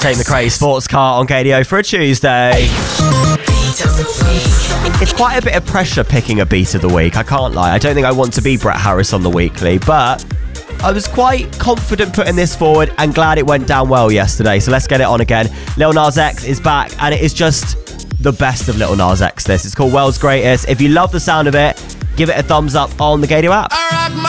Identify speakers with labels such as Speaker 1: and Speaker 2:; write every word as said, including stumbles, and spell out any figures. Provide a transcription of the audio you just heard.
Speaker 1: Take the Craze Sports Car on Gadio for a Tuesday. It's quite a bit of pressure picking a beat of the week, I can't lie. I don't think I want to be Brett Harris on the weekly, but I was quite confident putting this forward and glad it went down well yesterday. So let's get it on again. Lil Nas X is back and it is just the best of Lil Nas X this. It's called World's Greatest. If you love the sound of it, give it a thumbs up on the Gadio app.